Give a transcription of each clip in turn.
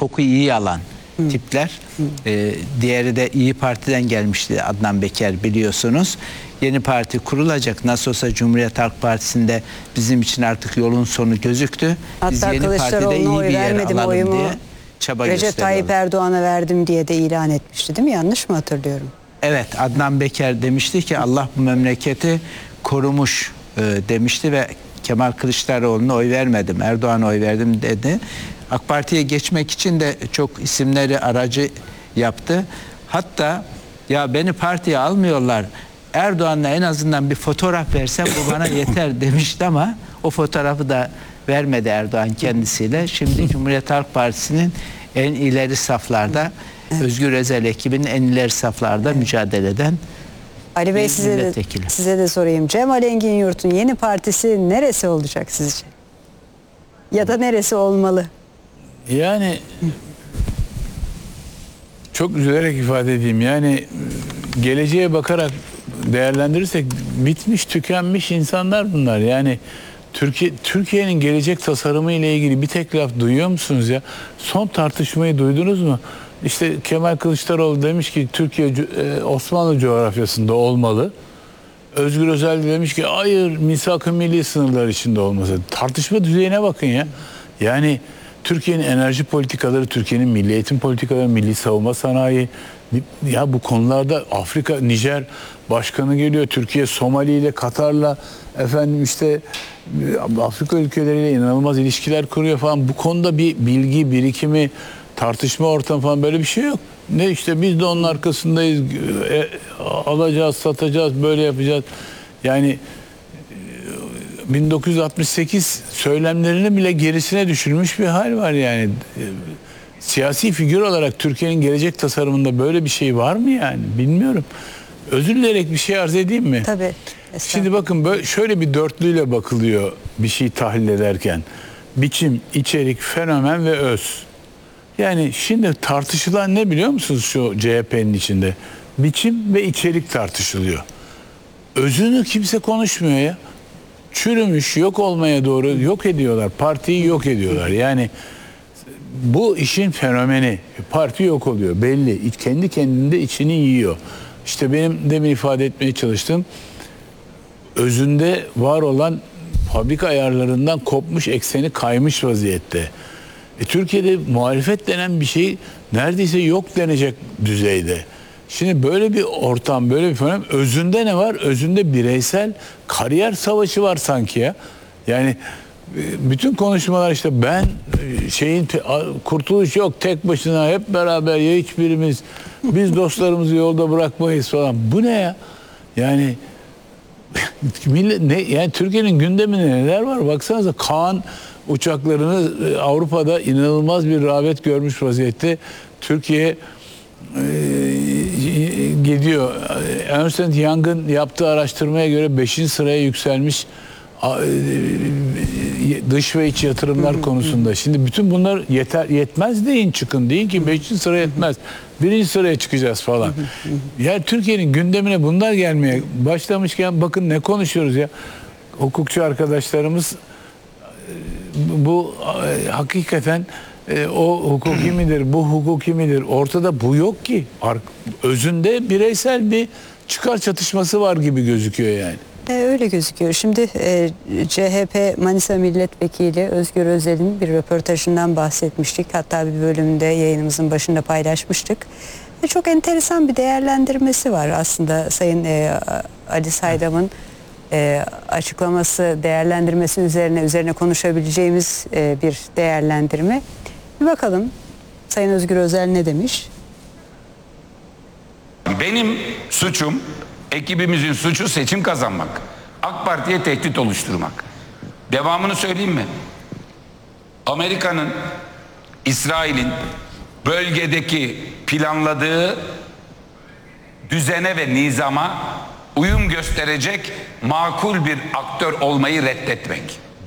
koku iyi alan tipler. Diğeri de İyi Parti'den gelmişti, Adnan Beker, biliyorsunuz. Yeni parti kurulacak. Nasıl olsa Cumhuriyet Halk Partisi'nde bizim için artık yolun sonu gözüktü. Biz hatta yeni partide iyi bir yer alalım diye çaba gösteriyoruz. Recep Tayyip Erdoğan'a verdim diye de ilan etmişti, değil mi? Yanlış mı hatırlıyorum? Evet, Adnan Beker demişti ki Allah bu memleketi korumuş demişti ve Kemal Kılıçdaroğlu'na oy vermedim, Erdoğan'a oy verdim dedi. AK Parti'ye geçmek için de çok isimleri aracı yaptı. Hatta ya beni partiye almıyorlar, Erdoğan'la en azından bir fotoğraf versem bu bana yeter demişti ama o fotoğrafı da vermedi Erdoğan kendisiyle. Şimdi Cumhuriyet Halk Partisi'nin en ileri saflarda, Özgür Özel ekibinin en ileri saflarda mücadele eden Ali Bey, size de sorayım. Cemal Engin Yurt'un yeni partisi neresi olacak sizce? Ya da neresi olmalı? Yani çok üzülerek ifade edeyim. Yani geleceğe bakarak değerlendirirsek bitmiş, tükenmiş insanlar bunlar. Yani Türkiye'nin gelecek tasarımı ile ilgili bir tek laf duyuyor musunuz ya? Son tartışmayı duydunuz mu? İşte Kemal Kılıçdaroğlu demiş ki Türkiye Osmanlı coğrafyasında olmalı. Özgür Özel demiş ki hayır, misak-ı milli sınırlar içinde olması. Tartışma düzeyine bakın ya. Yani Türkiye'nin enerji politikaları, Türkiye'nin milli eğitim politikaları, milli savunma sanayi, ya bu konularda Afrika, Nijer başkanı geliyor. Türkiye Somali ile, Katar'la, efendim işte Afrika ülkeleriyle inanılmaz ilişkiler kuruyor falan. Bu konuda bir bilgi birikimi, tartışma ortamı falan, böyle bir şey yok. Ne işte biz de onun arkasındayız, alacağız, satacağız, böyle yapacağız. Yani 1968 söylemlerini bile gerisine düşürmüş bir hal var yani. Siyasi figür olarak Türkiye'nin gelecek tasarımında böyle bir şey var mı yani? Bilmiyorum. Özür dileyerek bir şey arz edeyim mi? Tabii. Şimdi bakın, böyle şöyle bir dörtlüyle bakılıyor bir şey tahlil ederken. Biçim, içerik, fenomen ve öz. Yani şimdi tartışılan ne biliyor musunuz şu CHP'nin içinde? Biçim ve içerik tartışılıyor. Özünü kimse konuşmuyor ya. Çürümüş, yok olmaya doğru yok ediyorlar. Partiyi yok ediyorlar. Yani bu işin fenomeni. Parti yok oluyor belli. Kendi kendinde içini yiyor. İşte benim demin ifade etmeye çalıştığım, özünde var olan fabrika ayarlarından kopmuş, ekseni kaymış vaziyette. Türkiye'de muhalefet denen bir şey neredeyse yok denecek düzeyde. Şimdi böyle bir ortam, böyle bir fenomen, özünde ne var? Özünde bireysel kariyer savaşı var sanki ya. Yani bütün konuşmalar işte ben kurtuluş yok, tek başına hep beraber, ya hiçbirimiz, biz dostlarımızı yolda bırakmayız falan. Bu ne ya? Yani yani Türkiye'nin gündeminde neler var? Baksanıza, Kaan uçaklarını Avrupa'da inanılmaz bir rağbet görmüş vaziyette. Türkiye gidiyor. Ernst & Young'ın yaptığı araştırmaya göre 5. sıraya yükselmiş dış ve iç yatırımlar konusunda. Şimdi bütün bunlar yetmez deyin, çıkın deyin ki 5. sıra yetmez. 1. sıraya çıkacağız falan. Yani Türkiye'nin gündemine bunlar gelmeye başlamışken bakın ne konuşuyoruz ya. Hukukçu arkadaşlarımız bu hakikaten o hukuki midir, bu hukuki midir? Ortada bu yok ki. Özünde bireysel bir çıkar çatışması var gibi gözüküyor yani. Öyle gözüküyor. Şimdi CHP Manisa Milletvekili Özgür Özel'in bir röportajından bahsetmiştik. Hatta bir bölümünde yayınımızın başında paylaşmıştık. Çok enteresan bir değerlendirmesi var aslında Sayın Ali Saydam'ın açıklaması, değerlendirmesi üzerine konuşabileceğimiz bir değerlendirme. Bir bakalım Sayın Özgür Özel ne demiş? Benim suçum, ekibimizin suçu seçim kazanmak. AK Parti'ye tehdit oluşturmak. Devamını söyleyeyim mi? Amerika'nın, İsrail'in bölgedeki planladığı düzene ve nizama uyum gösterecek makul bir aktör olmayı reddetmek.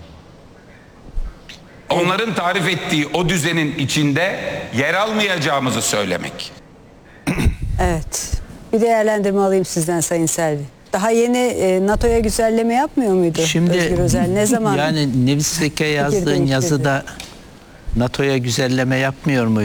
Onların tarif ettiği o düzenin içinde yer almayacağımızı söylemek. Evet. Bir değerlendirme alayım sizden Sayın Selvi. Daha yeni NATO'ya güzelleme yapmıyor muydu şimdi, Özgür Özel? Ne zaman? Yani Nevis Seke yazdığın yazıda NATO'ya güzelleme yapmıyor mu?